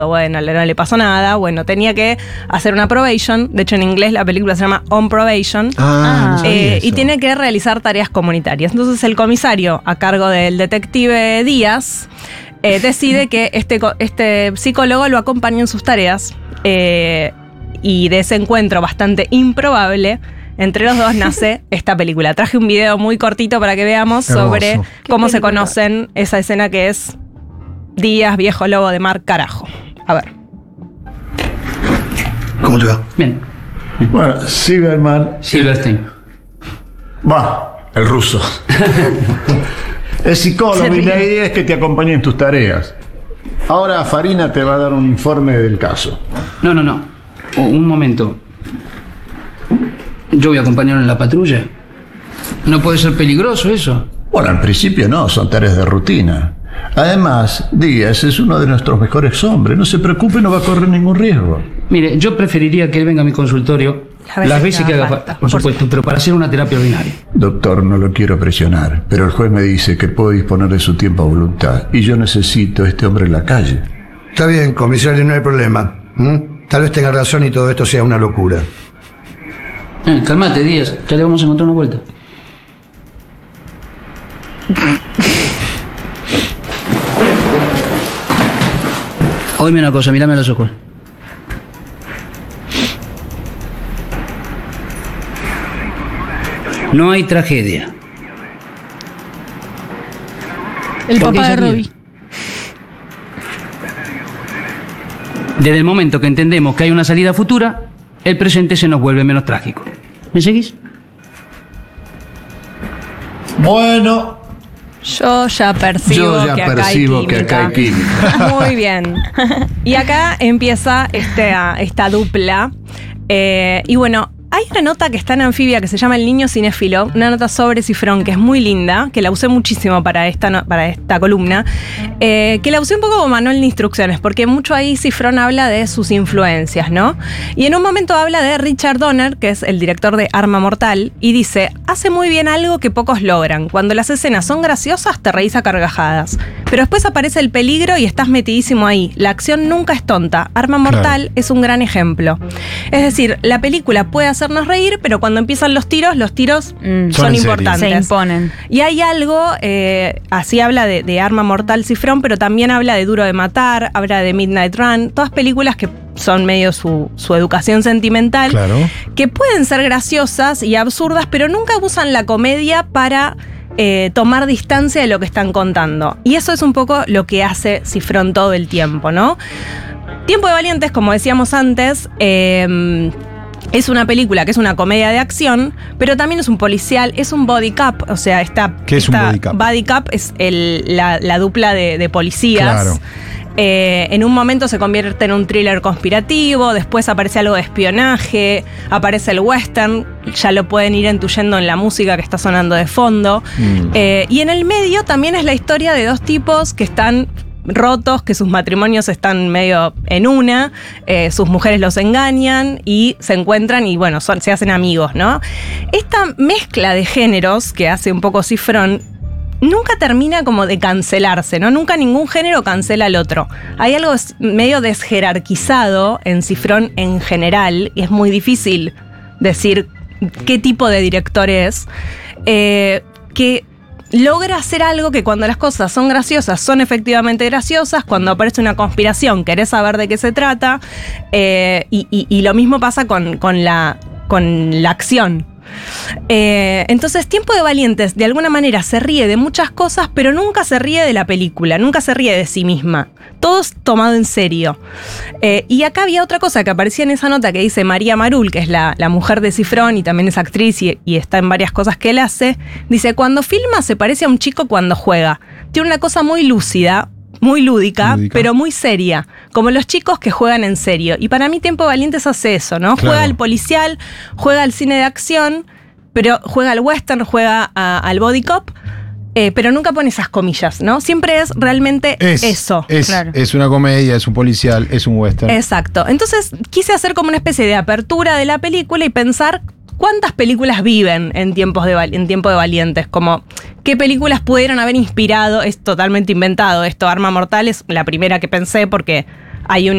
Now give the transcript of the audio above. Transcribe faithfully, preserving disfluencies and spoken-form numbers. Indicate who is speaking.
Speaker 1: bueno, no le pasó nada, bueno, tenía que hacer una probation, de hecho en inglés la película se llama On Probation,
Speaker 2: Ah, no sabía
Speaker 1: eh,
Speaker 2: eso.
Speaker 1: y tiene que realizar tareas comunitarias. Entonces el comisario, a cargo del detective Díaz, eh, decide que este, co- este psicólogo lo acompañe en sus tareas, eh, y de ese encuentro bastante improbable entre los dos nace esta película. Traje un video muy cortito para que veamos
Speaker 2: Hermoso.
Speaker 1: sobre
Speaker 3: Qué
Speaker 1: cómo se
Speaker 3: película.
Speaker 1: conocen, esa escena que es Díaz, viejo lobo de mar, carajo. A ver.
Speaker 4: ¿Cómo te va?
Speaker 5: Bien,
Speaker 4: Bueno, Silverman.
Speaker 5: Silverstein.
Speaker 4: Va, el ruso. Es psicólogo
Speaker 1: Se
Speaker 4: y la
Speaker 1: ríe.
Speaker 4: idea es que te acompañe en tus tareas. Ahora Farina te va a dar un informe del caso.
Speaker 5: No, no, no. Oh, un momento. Yo voy a acompañarlo en la patrulla. ¿No puede ser peligroso eso?
Speaker 4: Bueno, en principio no, son tareas de rutina. Además, Díaz es uno de nuestros mejores hombres. No se preocupe, no va a correr ningún riesgo.
Speaker 5: Mire, yo preferiría que él venga a mi consultorio
Speaker 1: Las veces
Speaker 5: las veces
Speaker 1: que
Speaker 5: que
Speaker 1: haga
Speaker 5: haga
Speaker 1: falta,
Speaker 5: falta, por
Speaker 1: por
Speaker 5: supuesto, pero para hacer una terapia ordinaria.
Speaker 4: Doctor, no lo quiero presionar, pero el juez me dice que puedo disponer de su tiempo a voluntad. Y yo necesito a este hombre en la calle.
Speaker 2: Está bien, comisario, no hay problema. ¿Mm? Tal vez tenga razón y todo esto sea una locura.
Speaker 5: Eh, calmate, Díaz, ya le vamos a encontrar una vuelta. Oíme una cosa, mírame a los ojos. No hay tragedia.
Speaker 3: El
Speaker 5: ¿Por qué
Speaker 3: papá de
Speaker 5: se ríe?
Speaker 3: Robbie.
Speaker 5: Desde el momento que entendemos que hay una salida futura, el presente se nos vuelve menos trágico. ¿Me seguís?
Speaker 4: Bueno,
Speaker 1: Yo ya percibo
Speaker 4: yo ya
Speaker 1: que acá
Speaker 4: percibo
Speaker 1: hay
Speaker 4: que acá hay
Speaker 1: química.
Speaker 4: química.
Speaker 1: Muy bien. Y acá empieza esta, esta dupla. Eh, y bueno, hay una nota que está en Anfibia que se llama El niño cinéfilo, una nota sobre Cifrón que es muy linda, que la usé muchísimo para esta, no- para esta columna, eh, que la usé un poco como manual de instrucciones, porque mucho ahí Cifrón habla de sus influencias, ¿no? Y en un momento habla de Richard Donner, que es el director de Arma Mortal, y dice, hace muy bien algo que pocos logran. Cuando las escenas son graciosas, te reís a carcajadas. Pero después aparece el peligro y estás metidísimo ahí. La acción nunca es tonta. Arma Mortal
Speaker 2: Claro.
Speaker 1: es un gran ejemplo. Es decir, la película puede hacernos reír, pero cuando empiezan los tiros, los tiros
Speaker 3: Mm.
Speaker 1: son,
Speaker 2: Son en serio.
Speaker 1: importantes.
Speaker 3: Se imponen.
Speaker 1: Y hay algo, eh, así habla de, de Arma Mortal Cifrón, pero también habla de Duro de Matar, habla de Midnight Run, todas películas que son medio su, su educación sentimental,
Speaker 2: Claro.
Speaker 1: que pueden ser graciosas y absurdas, pero nunca usan la comedia para eh, tomar distancia de lo que están contando. Y eso es un poco lo que hace Cifrón todo el tiempo, ¿no? Tiempo de Valientes, como decíamos antes, eh, es una película que es una comedia de acción, pero también es un policial, es un body cop, o sea, esta,
Speaker 2: ¿Qué es un
Speaker 1: esta
Speaker 2: body cop?
Speaker 1: body cop es el- la, la dupla de, de policías.
Speaker 2: Claro.
Speaker 1: Eh, en un momento se convierte en un thriller conspirativo, después aparece algo de espionaje, aparece el western, ya lo pueden ir intuyendo en la música que está sonando de fondo.
Speaker 2: Mm.
Speaker 1: Eh, y en el medio también es la historia de dos tipos que están rotos, que sus matrimonios están medio en una, eh, sus mujeres los engañan y se encuentran y bueno, son, se hacen amigos, ¿no? Esta mezcla de géneros que hace un poco Cifrón nunca termina como de cancelarse, ¿no? Nunca ningún género cancela al otro. Hay algo s- medio desjerarquizado en Cifrón en general y es muy difícil decir qué tipo de director es, eh, que logra hacer algo que cuando las cosas son graciosas, son efectivamente graciosas, cuando aparece una conspiración, querés saber de qué se trata, eh, y, y- y lo mismo pasa con, con la, con la acción. Eh, entonces, Tiempo de Valientes de alguna manera se ríe de muchas cosas, pero nunca se ríe de la película, nunca se ríe de sí misma. Todo es tomado en serio. Eh, y acá había otra cosa que aparecía en esa nota que dice María Marul, que es la, la mujer de Cifrón y también es actriz y, y está en varias cosas que él hace. Dice, cuando filma se parece a un chico cuando juega. Tiene una cosa muy lúcida, muy lúdica,
Speaker 2: Lúdica.
Speaker 1: pero muy seria, como los chicos que juegan en serio. Y para mí Tiempo de Valientes hace eso, ¿no?
Speaker 2: Claro.
Speaker 1: Juega al policial, juega al cine de acción, pero juega al western, juega a- al body cop, eh, pero nunca pone esas comillas, ¿no? Siempre es realmente
Speaker 2: Es,
Speaker 1: eso.
Speaker 2: es,
Speaker 3: claro.
Speaker 2: es una comedia, es un policial, es un western.
Speaker 1: Exacto. Entonces quise hacer como una especie de apertura de la película y pensar cuántas películas viven en tiempos de val- en Tiempo de Valientes, como qué películas pudieron haber inspirado, es totalmente inventado esto, Arma Mortal es la primera que pensé porque hay un